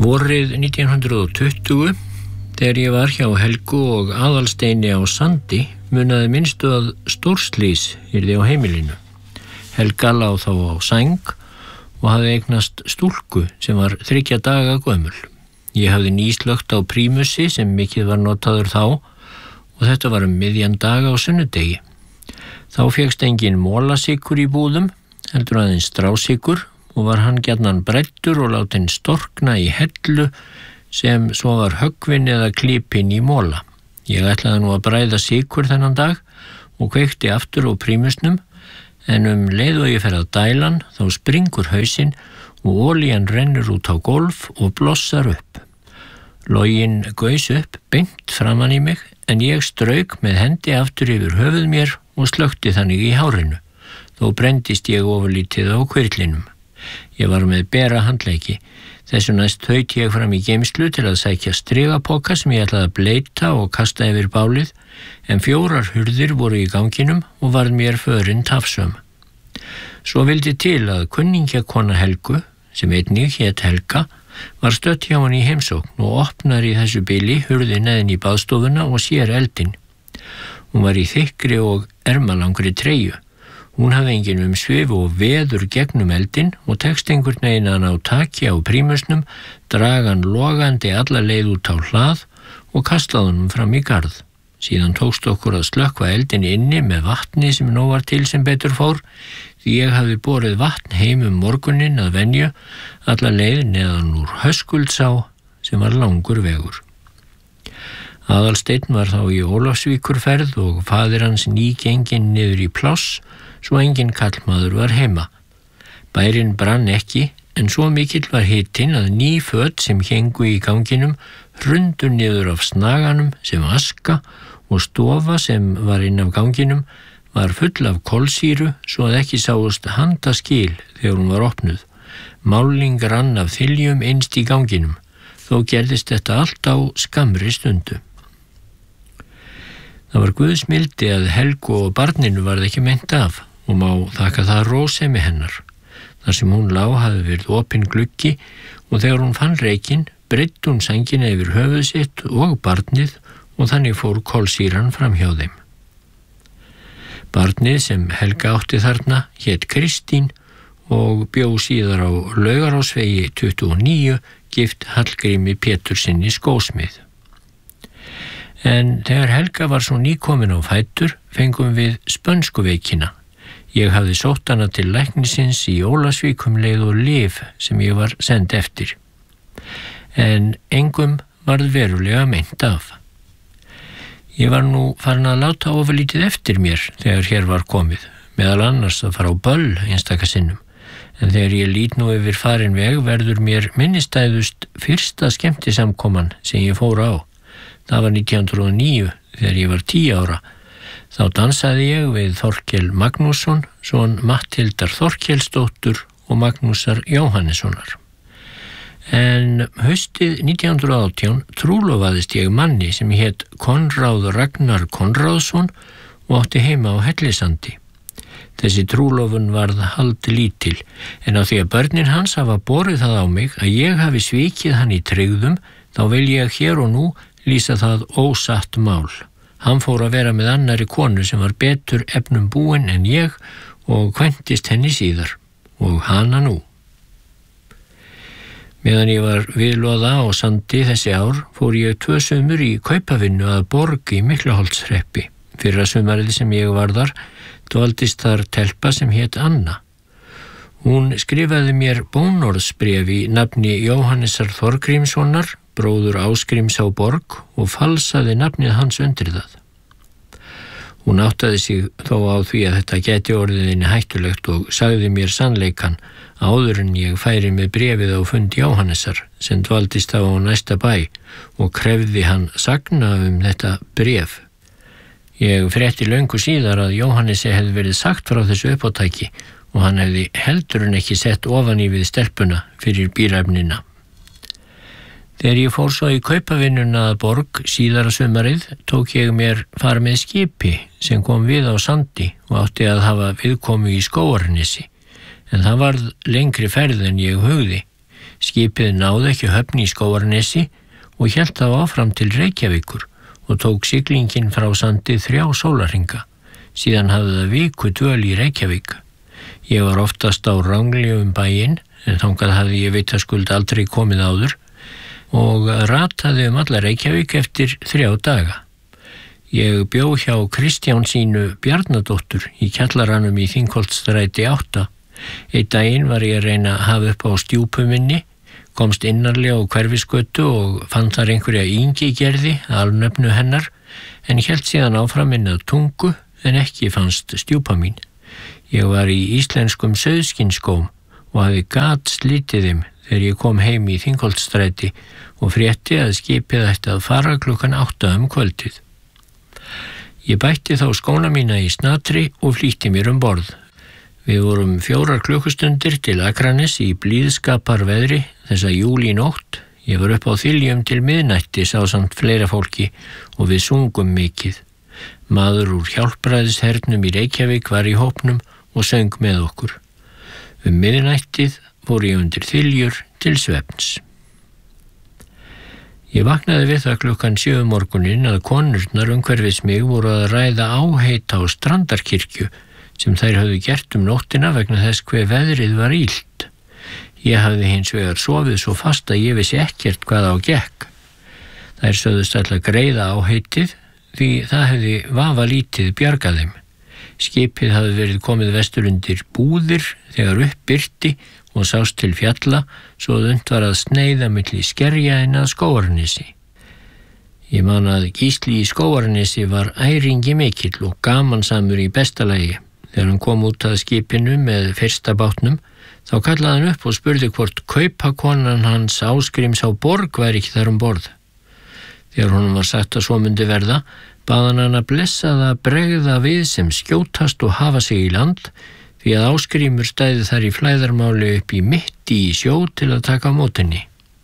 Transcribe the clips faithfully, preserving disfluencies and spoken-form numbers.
Vorið nítján hundruð tuttugu, þegar ég var hjá Helgu og Aðalsteini á Sandi, munaði minnstu að stórslys yrði á heimilinu. Helga lá þá á sæng og hafði eignast stúlku sem var þriggja daga gömul. Ég hafði nýslögt á prímusi sem mikið var notaður þá og þetta var um miðjan dag á sunnudegi. Þá fékkst engin mólasykkur í búðum, heldur aðeins strásykur og var hann gjarnan bræddur og látinn storkna í hellu sem svo var höggvin eða klipinn í móla. Ég ætlaði nú að bræða sykur þennan dag og kveikti aftur á prímusnum, en um leið og ég fer að dælan þá springur hausinn og olían rennur út á gólf og blossar upp. Loginn gaus upp beint framan í mig, en ég strauk með hendi aftur yfir höfuð mér og slökkti þannig í hárinu. Þó brenndist ég ofurlítið á hvirflinum. Ég var með bera handleggi. Þessu næst þaut ég fram í geymslu til að sækja strigapoka sem ég ætlaði að bleita og kasta yfir bálið, en fjórar hurðir voru í ganginum og varð mér förin tafsöm. Svo vildi til að kunningjakona Helgu, sem einnig hét Helga, var stödd hjá hann í heimsókn og opnar í þessu bili hurði neðin í baðstofuna og sér eldinn. Hún var í þykkri og ermalangri treyju. Hún hafði engin um svif og veður gegnum eldinn og tekst einhvern veginn að ná taki á prímusnum, draga hann logandi alla leið út á hlað og kastaði honum fram í garð. Síðan tókst okkur að slökkva eldinn inni með vatni sem nóg var til sem betur fór, því ég hafði borið vatn heim um morguninn að venju, alla leið neðan úr Höskuldsá sem var langur vegur. Aðalsteinn var þá í Ólafsvíkurferð og faðir hans nýgenginn niður í pláss, svo engin kallmaður var heima. Bærinn brann ekki, en svo mikill var hitinn að ný föt sem héngu í ganginum hrundu niður af snaganum sem aska og stofa sem var inn af ganginum var full af kolsýru svo að ekki sáust handaskil þegar hún var opnuð. Máling rann af þiljum innst í ganginum, þó gerðist þetta allt á skammri stundu. Það var Guðs mildi að Helgu og barninu varð ekki meint af og má þakka það rósemi hennar. Þar sem hún lá hafði verið opinn gluggi og þegar hún fann reykinn breiddi hún sængina yfir höfuð sitt og barnið og þannig fór kolsýran fram hjá þeim. Barnið sem Helga átti þarna hét Kristín og bjó síðar á Laugarásvegi tuttugu og níu gift Hallgrími Pétursinni skósmið. En þegar Helga var svo nýkomin á fætur fengum við spönskuveikina. Ég hafði sótt hana til læknisins í Ólafsvík um leið og lyf sem ég var send eftir. En engum varð verulega meint af. Ég var nú farin að láta ofurlítið eftir mér þegar hér var komið, meðal annars að fara á böll einstaka sinnum. En þegar ég lít nú yfir farin veg verður mér minnistæðust fyrsta skemmtisamkoman sem ég fór á. Það var nítján hundruð og níu þegar ég var tíu ára. Þá dansaði ég við Þorkel Magnússon, son Matthildar Þorkelsdóttur og Magnúsar Jóhannessonar. En haustið nítján hundruð og átján trúlofaðist ég manni sem hét Konráð Ragnar Konráðsson og átti heima á Hellisandi. Þessi trúlofun varð haldlítil, en á því að börnin hans hafa borið það á mig að ég hafi svikið hann í tryggðum, þá vil ég hér og nú lýsa það ósatt mál. Hann fór að vera með annari konu sem var betur efnum búin en ég og kvæntist henni síðar, og hana nú. Meðan ég var viðloða á Sandi þessi ár fór ég tvö sumur í kaupavinnu að Borg í Miklaholtshreppi. Fyrra sumarið sem ég var þar dvaldist þar telpa sem hét Anna. Hún skrifaði mér bónorðsbréf í nafni Jóhannesar Þorgrímssonar, bróður Ásgríms á Borg, og falsaði nafnið hans undir það. Hún áttaði sig þó á því að þetta gæti orðið henni hættulegt og sagði mér sannleikan áður en ég færi með bréfið á fund Jóhannesar sem dvaldist á næsta bæ og krefði hann sagna um þetta bréf. Ég frétti löngu síðar að Jóhannesi hefði verið sagt frá þessu uppátæki og hann hefði heldur en ekki sett ofan í við stelpuna fyrir bíræfnina. Þegar ég fór svo í kaupavinnuna að Borg síðara sumarið tók ég mér far með skipi sem kom við á Sandi og átti að hafa viðkomu í Skógarnesi, en það varð lengri ferð en ég hugði. Skipið náði ekki höfn í Skógarnesi og hélt þá áfram til Reykjavíkur og tók siglingin frá Sandi þrjá sólarhringa. Síðan hafði það viku dvöl í Reykjavík. Ég var oftast á Rangli um bæinn, en þangað hafði ég vitaskuld aldrei komið áður og rataði um alla Reykjavík eftir þrjá daga. Ég bjó hjá Kristjánsínu Bjarnadóttur í kjallaranum í Þingholtsstræti átta. Einn daginn var ég að reyna að hafa upp á stjúpu minni, komst innarlega á Hverfisgötu og fann þar einhverja Ingigerði, alnöfnu hennar, en hélt síðan áfram inn að Tungu en ekki fannst stjúpa mín. Ég var í íslenskum sauðskinsskóm og hafði gat slítið þeim þegar ég kom heim í Þingholtsstræti og frétti að skipið ætti að fara klukkan átta um kvöldið. Ég bætti þá skóna mína í snatri og flýtti mér um borð. Við vorum fjórar klukkustundir til Akranes í blíðskapar veðri þessa júlínótt. Ég var upp á Þiljum til miðnættis ásamt fleira fólki og við sungum mikið. Maður úr hjálpræðishernum í Reykjavík var í hópnum og söng með okkur. Um miðnættið fór ég undir Þiljur til svefns. Ég vaknaði við það klukkan sjö morguninn að konurnar umhverfis mig voru að ræða áheita á Strandarkirkju sem þær höfðu gert um nóttina vegna þess hve veðrið var illt. Ég hafði hins vegar sofið svo fast að ég vissi ekkert hvað á gekk. Þær sögðust ætla að greiða áheitið því það hefði vafalítið bjargað þeim. Skipið hafði verið komið vestur undir Búðir þegar upp birti og sást til fjalla svo að unnt var að sneiða milli Skerja en að Skógarnesi. Ég man að Gísli í Skógarnesi var æringi mikill og gamansamur í besta lagi. Þegar hann kom út að skipinu með fyrsta bátnum, þá kallaði hann upp og spurði hvort kaupakonan hans Ásgríms á Borg væri ekki þar um borð. Þegar honum var sagt að svo myndi verða, bað hann hann að blessa það bregða við sem skjótast og hafa sig í land, því að Ásgrímur stæði þar í flæðarmáli upp í mitti í sjó til að taka á mótinni.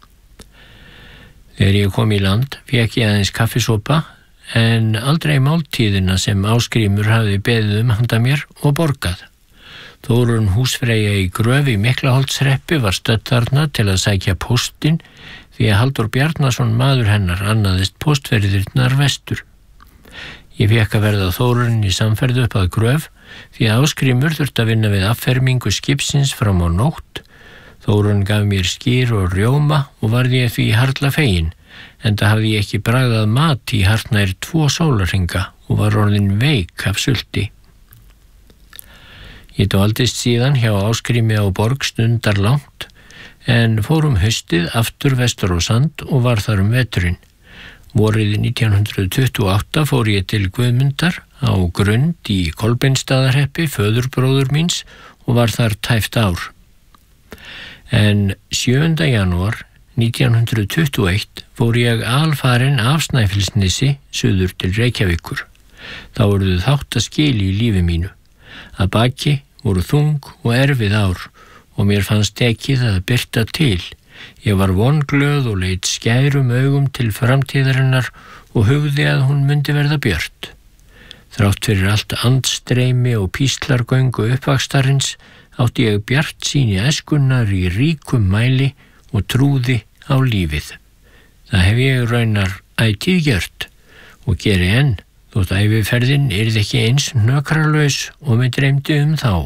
Þegar ég kom í land, fékk ég aðeins kaffisopa, en aldrei máltíðina sem Ásgrímur hafði beðið um handa mér og borgað. Þórunn húsfreyja í Gröf í Miklaholtshreppi var stödd þarna til að sækja póstinn, því að Halldór Bjarnason maður hennar annaðist póstferðirnar vestur. Ég fékk að verða Þórunn í samferðu upp að Gröf, því að Ásgrímur þurfti að vinna við affermingu skipsins fram á nótt. Þórunn gaf mér skýr og rjóma og varði ég því harla fegin, enda hafði ég ekki bragðað mat í hartnær tvo sólarhringa og var orðin veik af sulti. Ég dvaldist síðan hjá Ásgrími á Borg stundar langt, en fór um haustið aftur vestur á Sand og var þar um veturinn. Vorið nítján hundruð tuttugu og átta fór ég til Guðmundar á Grund í Kolbeinsstaðarhreppi, föðurbróður míns, og var þar tæpt ár. En sjöunda janúar nítján hundruð tuttugu og eitt fór ég alfarinn af Snæfellsnesi suður til Reykjavíkur. Þá voruð þáttaskil í lífi mínu. Að baki voru þung og erfið ár og mér fannst ekki það að birta til. Ég var vonglöð og leit skærum augum til framtíðarinnar og hugði að hún myndi verða björt. Þrátt fyrir allt andstreymi og píslargöngu uppvakstarins átti ég bjartsýni æskunnar í ríkum mæli og trúði á lífið. Það hef ég raunar ætíð gjört og geri enn, þótt æviferðin yrði ekki eins hnökralaus og mig dreymdi um þá.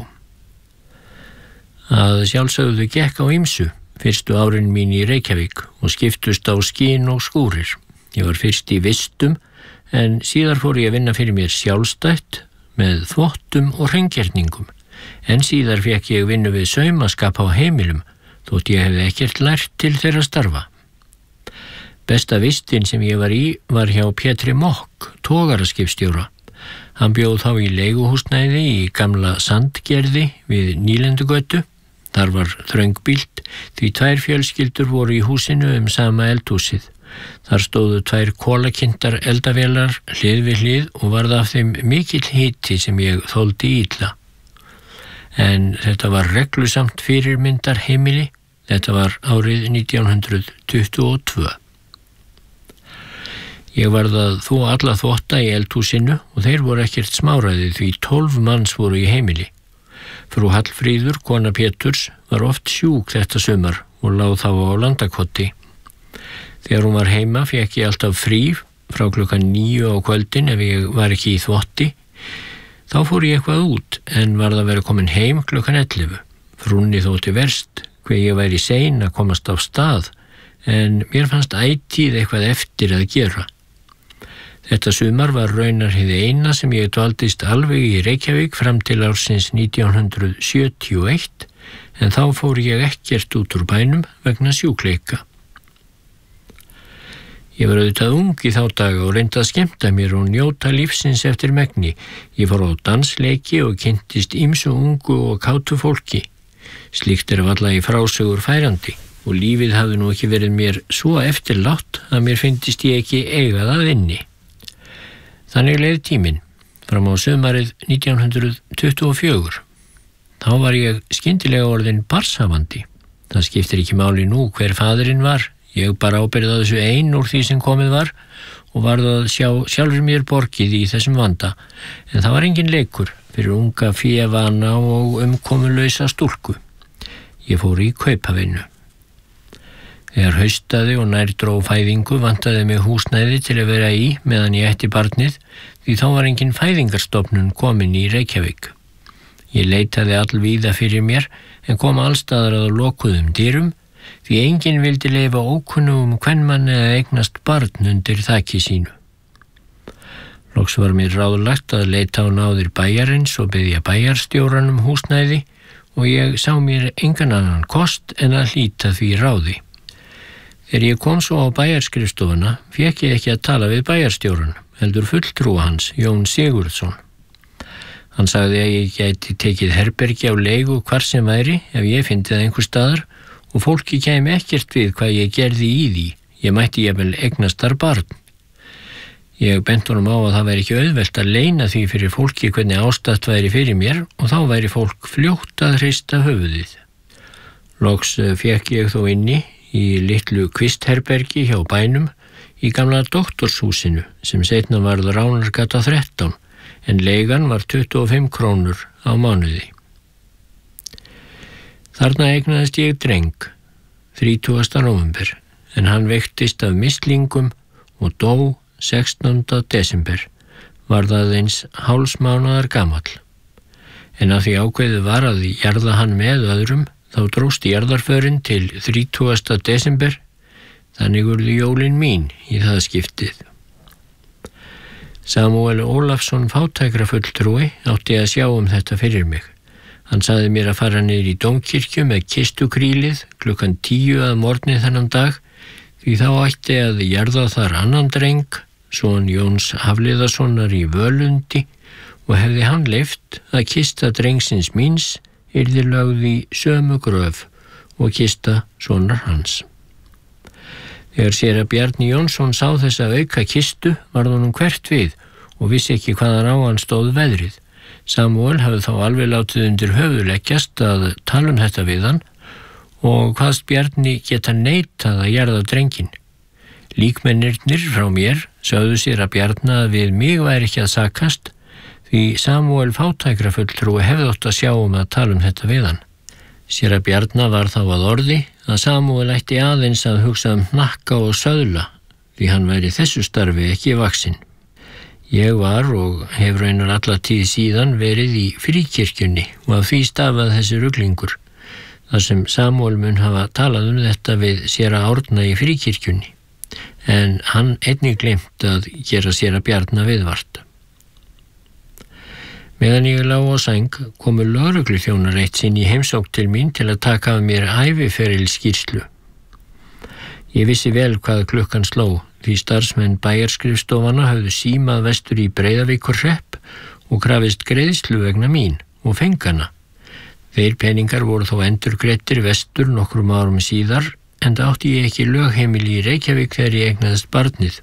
Að sjálfsögðu gekk á ýmsu. Fyrstu árin mín í Reykjavík og skiptust á skín og skúrir. Ég var fyrst í vistum, en síðar fór ég að vinna fyrir mér sjálfstætt með þvottum og hreingerningum. En síðar fekk ég vinnu við saumaskap á heimilum, þótt ég hefði ekkert lært til þeirra starfa. Besta vistin sem ég var í var hjá Pétri Mokk, togaraskipstjóra. Hann bjóð þá í leiguhúsnæði í gamla Sandgerði við Nýlendugötu. Þar var þröngbýlt því tvær fjölskyldur voru í húsinu um sama eldhúsið. Þar stóðu tvær kolakynntar eldavélar hlið við hlið og varð af þeim mikill hiti sem ég þoldi illa. En þetta var reglusamt fyrirmyndar heimili. Þetta var árið nítján hundruð tuttugu og tvö. Ég varð að þvo alla þvotta í eldhúsinu og þeir voru ekkert smáræði því tólf manns voru í heimili. Frú Hallfríður, kona Péturs, var oft sjúk þetta sumar og lá þá á Landakoti. Þegar hún var heima fékk ég alltaf frí frá klukkan níu á kvöldin ef ég var ekki í þvotti. Þá fór ég eitthvað út en varð að vera komin heim klukkan ellefu. Frúnni þótti verst hve ég væri sein að komast á stað en mér fannst ætíð eitthvað eftir að gera. Þetta sumar var raunar hið eina sem ég dvaldist alveg í Reykjavík fram til ársins nítján hundruð sjötíu og eitt en þá fór ég ekkert út úr bænum vegna sjúkleika. Ég var auðvitað ung í þá daga og reyndi að skemmta mér og njóta lífsins eftir megni. Ég fór á dansleiki og kynntist ýmsu ungu og kátu fólki. Slíkt er varla í frásögur færandi og lífið hafði nú ekki verið mér svo eftirlátt að mér fyndist ég ekki eiga það inni. Þannig leið tíminn fram á sumarið nítján hundruð tuttugu og fjögur. Þá var ég skyndilega orðinn barnshafandi. Það skiptir ekki máli nú hver faðirinn var. Ég bara ábyrgði þessu ein úr því sem komið var og varð að sjá sjálfur mér borgið í þessum vanda. En það var engin leikur fyrir unga févana og umkomulausa stúlku. Ég fór í kaupavinnu. Þegar haustaði og nær dró fæðingu vantaði mig húsnæði til að vera í meðan ég ætti barnið því þá var engin fæðingarstofnun komin í Reykjavík. Ég leitaði allvíða fyrir mér en kom allstaðar að lokuðum dyrum því enginn vildi leyfa ókunnugum kvenmann eða eignast barn undir þaki sínu. Loks var mér ráðlagt að leita á náðir bæjarins og biðja bæjarstjóranum húsnæði og ég sá mér engan annan kost en að hlíta því ráði. Þegar ég kom svo á bæjarskrifstofuna fékk ég ekki að tala við bæjarstjóran, heldur fulltrúa hans, Jón Sigurðsson. Hann sagði að ég gæti tekið herbergi á leigu hvar sem væri ef ég fyndi það einhvers staðar og fólki kæmi ekkert við hvað ég gerði í því. Ég mætti jafnvel eignast þar barn. Ég bent honum á að það væri ekki auðvelt að leyna því fyrir fólki hvernig ástatt væri fyrir mér og þá væri fólk fljótt að hrista höfuðið. Loks fékk ég þó inni í litlu kvistherbergi hjá bænum í gamla doktorshúsinu sem seinna varð Ránargata þrettán en leigan var tuttugu og fimm krónur á mánuði. Þarna eignaðist ég dreng, þrítugasta nóvember, en hann veiktist af mislingum og dó sextánda desember, var það eins hálfsmánaðar gamall. En að því ákveðið var að jarða hann með öðrum, þá dróst jarðarförin til þrítugasta desember, þannig urðu jólin mín í það skiptið. Samúel Ólafsson fátækrafulltrúi átti að sjá um þetta fyrir mig. Hann sagði mér að fara niður í dómkirkju með kistukrílið klukkan tíu að morgni þennan dag því þá ætti að jarða þar annan dreng, son Jóns Hafliðasonar í Völundi og hefði hann leyft að kista drengsins míns yrði lögð í sömu gröf og kista sonar hans. Þegar séra Bjarni Jónsson sá þessa auka kistu varð honum hvert við og vissi ekki hvaðan á hann stóð veðrið. Samúel hafði þá alveg látið undir höfuðleggjast að tala um þetta við hann og hvaðst Bjarni geta neitað að jarða drenginn. Líkmennirnir frá mér sögðu sér að Bjarna að við mig væri ekki að sakast því Samúel fátækrafulltrúi hefði átt að sjá um að tala um þetta við hann. Séra Bjarna var þá að orði að Samúel ætti aðeins að hugsa um hnakka og söðla því hann væri þessu starfi ekki vaxinn. Ég var og hef raunar alla tíð síðan verið í fríkirkjunni og af því stafað þessi ruglingur, þar sem Samúel mun hafa talað um þetta við séra Árna í fríkirkjunni, en hann einnig glemt að gera séra Bjarna viðvart. Meðan ég lá á sæng komu lögregluþjónar eitt sinn í heimsókn til mín til að taka af mér æviferilskýrslu. Ég vissi vel hvað klukkan sló, því starfsmenn bæjarskrifstofana höfðu símað vestur í Breiðavíkurhrepp og krafist greiðslu vegna mín og fengana. Þeir peningar voru þó endurgreiddir vestur nokkrum árum síðar, enda átti ég ekki lögheimili í Reykjavík þegar ég eignaðist barnið.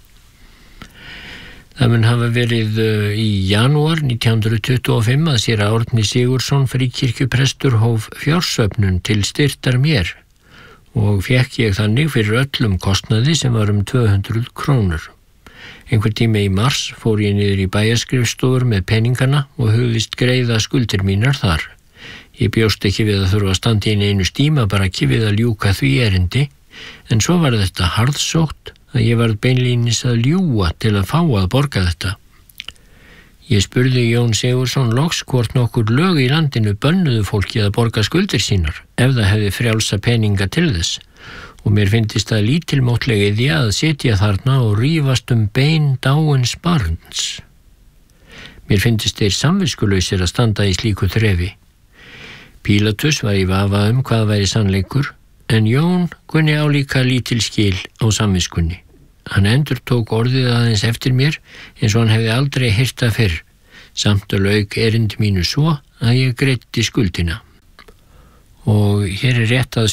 Það mun hafa verið í janúar nítján hundruð tuttugu og fimm að séra Árni Sigurðsson fríkirkjuprestur hóf fjársöfnun til styrktar mér og fékk ég þannig fyrir öllum kostnaði sem var um tvö hundruð krónur. Einhver tíma í mars fór ég niður í bæjarskrifstofur með peningana og hugðist greiða skuldir mínar þar. Ég bjóst ekki við að þurfa að standa í einu stíma bara ekki við að ljúka því erindi, en svo var þetta harðsótt að ég varð beinlínis að ljúga til að fá að borga þetta. Ég spurði Jón Sigurðsson loks hvort nokkur lög í landinu bönnuðu fólki að borga skuldir sínar ef það hefði frjálsa peninga til þess, og mér fyndist það lítilmótlega í því að sitja þarna og rífast um bein dáins barns. Mér fyndist þeir samviskulausir að standa í slíku þrefi. Pílatus var í vafa um hvað væri sannleikur, en Jón kunni álíka lítil skil á samviskunni. Hann endurtók orðið aðeins eftir mér eins og hann hefði aldrei heyrt það fyrr, samt að lauk erindi mínu svo að ég greiddi skuldina. Og hér er rétt að